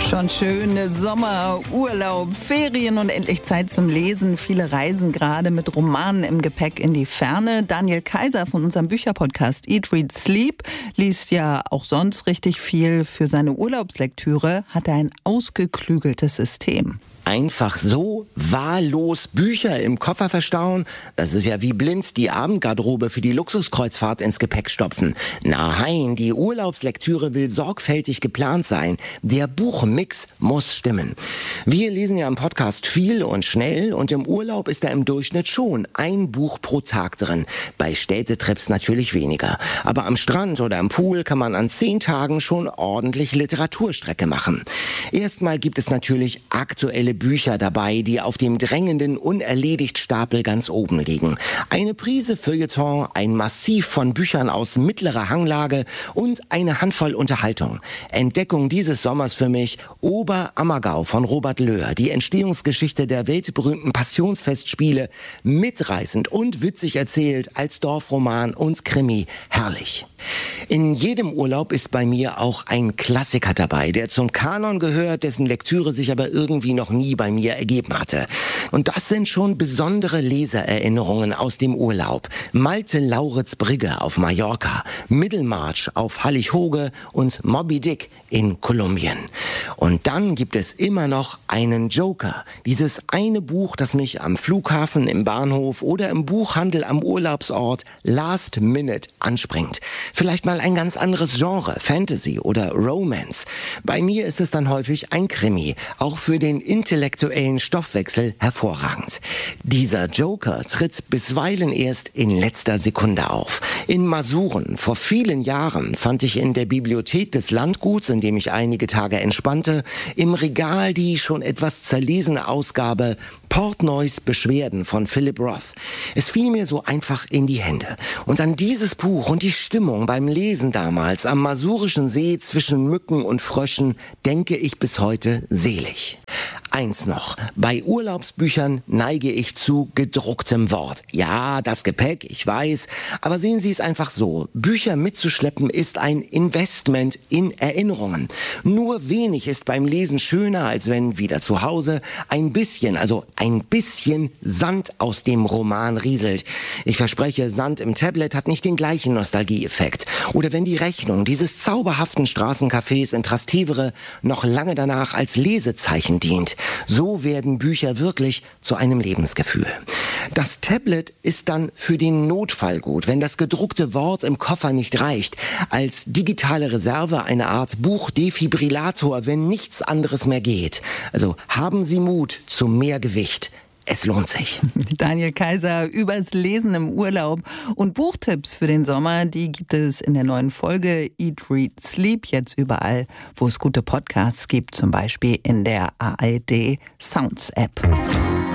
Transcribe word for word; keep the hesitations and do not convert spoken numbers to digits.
Schon schöne Sommer, Urlaub, Ferien und endlich Zeit zum Lesen. Viele reisen gerade mit Romanen im Gepäck in die Ferne. Daniel Kaiser von unserem Bücherpodcast Eat, Read, Sleep liest ja auch sonst richtig viel. Für seine Urlaubslektüre hat er ein ausgeklügeltes System. Einfach so wahllos Bücher im Koffer verstauen? Das ist ja wie blind die Abendgarderobe für die Luxuskreuzfahrt ins Gepäck stopfen. Nein, die Urlaubslektüre will sorgfältig geplant sein. Der Buchmix muss stimmen. Wir lesen ja im Podcast viel und schnell und im Urlaub ist da im Durchschnitt schon ein Buch pro Tag drin. Bei Städtetrips natürlich weniger. Aber am Strand oder am Pool kann man an zehn Tagen schon ordentlich Literaturstrecke machen. Erstmal gibt es natürlich aktuelle Bücher dabei, die auf dem drängenden Unerledigt-Stapel ganz oben liegen. Eine Prise Feuilleton, ein Massiv von Büchern aus mittlerer Hanglage und eine Handvoll Unterhaltung. Entdeckung dieses Sommers für mich: Oberammergau von Robert Löhr. Die Entstehungsgeschichte der weltberühmten Passionsfestspiele. Mitreißend und witzig erzählt, als Dorfroman und Krimi. Herrlich. In jedem Urlaub ist bei mir auch ein Klassiker dabei, der zum Kanon gehört, dessen Lektüre sich aber irgendwie noch nie bei mir ergeben hatte. Und das sind schon besondere Lesererinnerungen aus dem Urlaub. Malte Lauritz Brigge auf Mallorca, Middlemarch auf Hallig-Hoge und Moby Dick in Kolumbien. Und dann gibt es immer noch einen Joker. Dieses eine Buch, das mich am Flughafen, im Bahnhof oder im Buchhandel am Urlaubsort last minute anspringt. Vielleicht mal ein ganz anderes Genre, Fantasy oder Romance. Bei mir ist es dann häufig ein Krimi, auch für den intellektuellen Stoffwechsel hervorragend. Dieser Joker tritt bisweilen erst in letzter Sekunde auf. In Masuren vor vielen Jahren fand ich in der Bibliothek des Landguts, in dem ich einige Tage entspannte, im Regal die schon etwas zerlesene Ausgabe Portnoys Beschwerden von Philip Roth. Es fiel mir so einfach in die Hände. Und an dieses Buch und die Stimmung beim Lesen damals am Masurischen See zwischen Mücken und Fröschen denke ich bis heute selig. Eins noch: Bei Urlaubsbüchern neige ich zu gedrucktem Wort. Ja, das Gepäck, ich weiß, aber sehen Sie es einfach so: Bücher mitzuschleppen ist ein Investment in Erinnerungen. Nur wenig ist beim Lesen schöner, als wenn wieder zu Hause ein bisschen, also ein bisschen Sand aus dem Roman rieselt. Ich verspreche, Sand im Tablet hat nicht den gleichen Nostalgieeffekt. Oder wenn die Rechnung dieses zauberhaften Straßencafés in Trastevere noch lange danach als Lesezeichen dient. So werden Bücher wirklich zu einem Lebensgefühl. Das Tablet ist dann für den Notfall gut, wenn das gedruckte Wort im Koffer nicht reicht. Als digitale Reserve eine Art Buchdefibrillator, wenn nichts anderes mehr geht. Also haben Sie Mut zu mehr Gewicht. Es lohnt sich. Daniel Kaiser übers Lesen im Urlaub. Und Buchtipps für den Sommer, die gibt es in der neuen Folge Eat, Read, Sleep. Jetzt überall, wo es gute Podcasts gibt, zum Beispiel in der A R D Sounds App.